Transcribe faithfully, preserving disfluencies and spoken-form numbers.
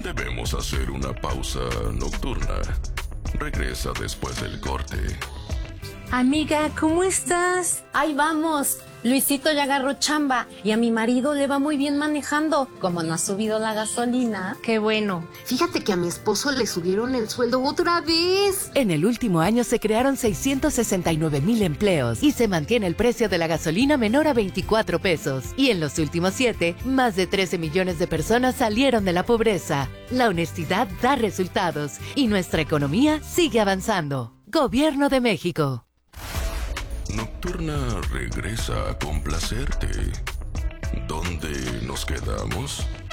Debemos hacer una pausa nocturna. Regresa después del corte. Amiga, ¿cómo estás? Ahí vamos. Luisito ya agarró chamba y a mi marido le va muy bien manejando. Como no ha subido la gasolina. Qué bueno. Fíjate que a mi esposo le subieron el sueldo otra vez. En el último año se crearon seiscientos sesenta y nueve mil empleos y se mantiene el precio de la gasolina menor a veinticuatro pesos. Y en los últimos siete, más de trece millones de personas salieron de la pobreza. La honestidad da resultados y nuestra economía sigue avanzando. Gobierno de México. Nocturna regresa a complacerte. ¿Dónde nos quedamos?